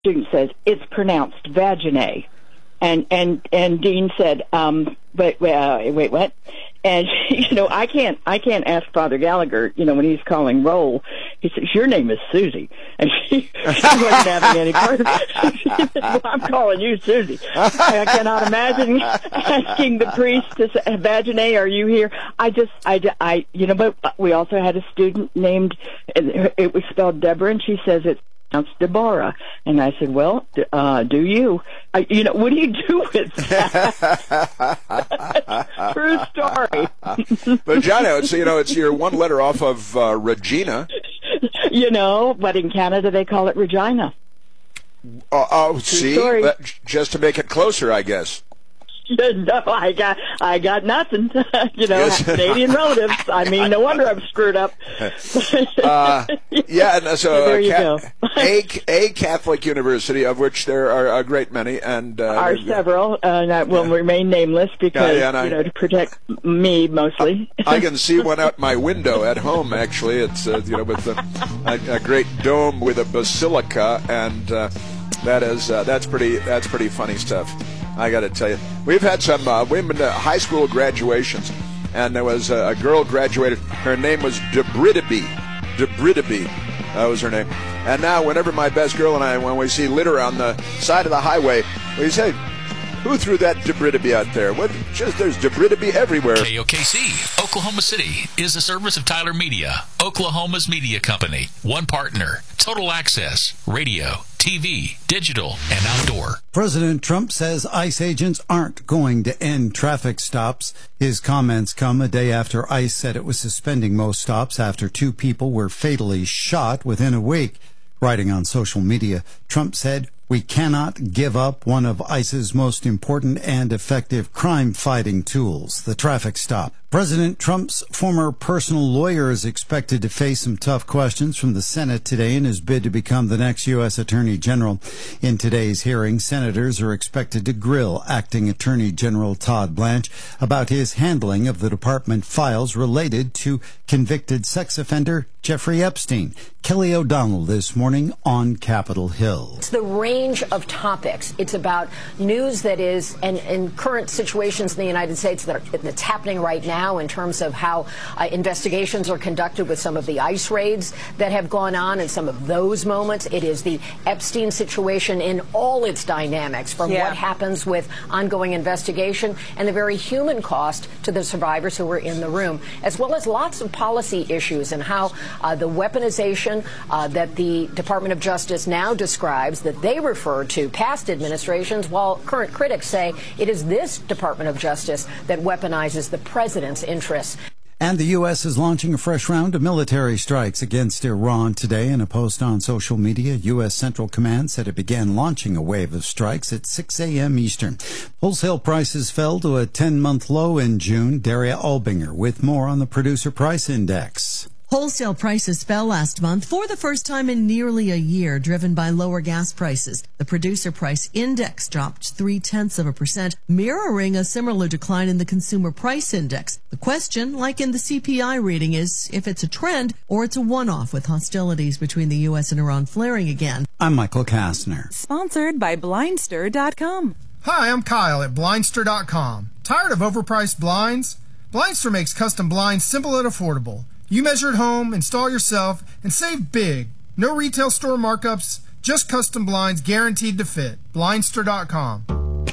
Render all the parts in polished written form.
student says, it's pronounced vaginae. And Dean said, wait, what? And, I can't ask Father Gallagher, when he's calling roll. He says, your name is Susie. And she wasn't having any part of it. She said, well, I'm calling you Susie. I cannot imagine asking the priest to say, vaginae, are you here? But we also had a student named, it was spelled Deborah, and she says it's pronounced Deborah. And I said, well, do you? What do you do with that? True story. But, John, it's your one letter off of Regina. But in Canada they call it Regina. See? Just to make it closer, I guess. No, I got nothing. Canadian relatives. I mean, no wonder I'm screwed up. And so there you go. a Catholic university, of which there are a great many, and are several, that will remain nameless because to protect me mostly. I can see one out my window at home. Actually, it's with a great dome with a basilica, and that's pretty funny stuff. I got to tell you, we've had some women high school graduations, and there was a girl graduated. Her name was Debridaby. That was her name. And now, whenever my best girl and I, when we see litter on the side of the highway, we say, who threw that Debridaby out there? There's Debridaby everywhere. KOKC, Oklahoma City, is a service of Tyler Media, Oklahoma's media company. One partner, total access, radio, TV, digital, and outdoor. President Trump says ICE agents aren't going to end traffic stops. His comments come a day after ICE said it was suspending most stops after 2 people were fatally shot within a week. Writing on social media, Trump said, "We cannot give up one of ICE's most important and effective crime-fighting tools, the traffic stop." President Trump's former personal lawyer is expected to face some tough questions from the Senate today in his bid to become the next U.S. Attorney General. In today's hearing, senators are expected to grill Acting Attorney General Todd Blanche about his handling of the department files related to convicted sex offender Jeffrey Epstein. Kelly O'Donnell this morning on Capitol Hill. It's the range of topics. It's about news that is, and current situations in the United States that's happening right now in terms of how investigations are conducted with some of the ICE raids that have gone on and some of those moments. It is the Epstein situation in all its dynamics, from what happens with ongoing investigation and the very human cost to the survivors who were in the room, as well as lots of policy issues and how the weaponization that the Department of Justice now describes, that they refer to past administrations, while current critics say it is this Department of Justice that weaponizes the president's interests. And the U.S. is launching a fresh round of military strikes against Iran today. In a post on social media, U.S. Central Command said it began launching a wave of strikes at 6 a.m. Eastern. Wholesale prices fell to a 10-month low in June. Daria Albinger with more on the Producer Price Index. Wholesale prices fell last month for the first time in nearly a year, driven by lower gas prices. The Producer Price Index dropped 0.3%, mirroring a similar decline in the Consumer Price Index. The question, like in the CPI reading, is if it's a trend or it's a one-off with hostilities between the U.S. and Iran flaring again. I'm Michael Kastner. Sponsored by Blindster.com. Hi, I'm Kyle at Blindster.com. Tired of overpriced blinds? Blindster makes custom blinds simple and affordable. You measure at home, install yourself, and save big. No retail store markups, just custom blinds guaranteed to fit. Blindster.com.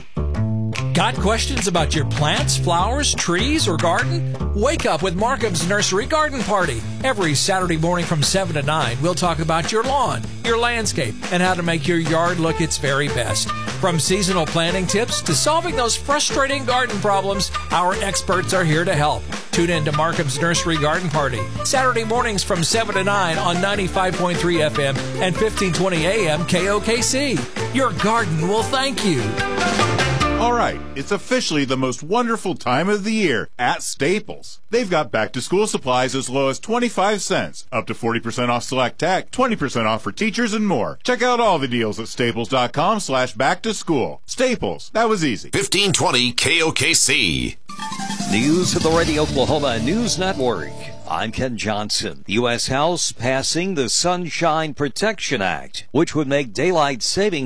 Got questions about your plants, flowers, trees, or garden? Wake up with Markham's Nursery Garden Party. Every Saturday morning from 7 to 9, we'll talk about your lawn, your landscape, and how to make your yard look its very best. From seasonal planting tips to solving those frustrating garden problems, our experts are here to help. Tune in to Markham's Nursery Garden Party, Saturday mornings from 7 to 9 on 95.3 FM and 1520 AM KOKC. Your garden will thank you. All right, it's officially the most wonderful time of the year at Staples. They've got back-to-school supplies as low as 25 cents, up to 40% off select tech, 20% off for teachers, and more. Check out all the deals at staples.com/back-to-school. Staples, that was easy. 1520 KOKC. News of the Radio Oklahoma News Network. I'm Ken Johnson. The U.S. House passing the Sunshine Protection Act, which would make daylight saving